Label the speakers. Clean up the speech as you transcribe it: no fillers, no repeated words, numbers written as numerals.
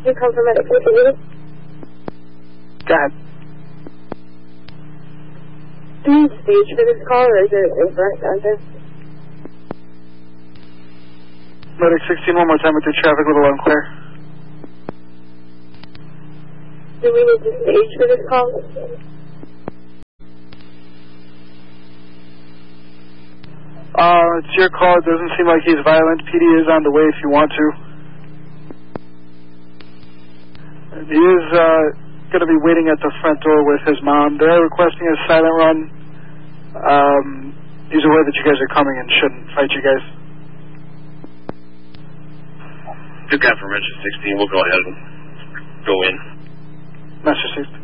Speaker 1: to come from medical unit.
Speaker 2: Go ahead.
Speaker 1: Do you need stage for this call, or is it incorrect answer?
Speaker 2: Medic 16, one more time with your traffic, a little unclear.
Speaker 1: Do we need to stage for this call?
Speaker 2: It's your call. It doesn't seem like he's violent. PD is on the way if you want to. He is going to be waiting at the front door with his mom. They're requesting a silent run. He's aware that you guys are coming and shouldn't fight you guys.
Speaker 3: Good confirmation, 16. We'll go ahead and go in.
Speaker 2: Master 16.